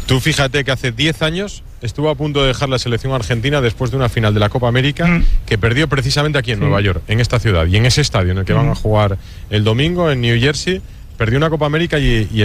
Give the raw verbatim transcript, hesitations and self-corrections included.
Tú fíjate que hace diez años estuvo a punto de dejar la selección argentina después de una final de la Copa América mm. que perdió precisamente aquí en sí. Nueva York, en esta ciudad y en ese estadio en el que mm. van a jugar el domingo en New Jersey. Perdió una Copa América y, y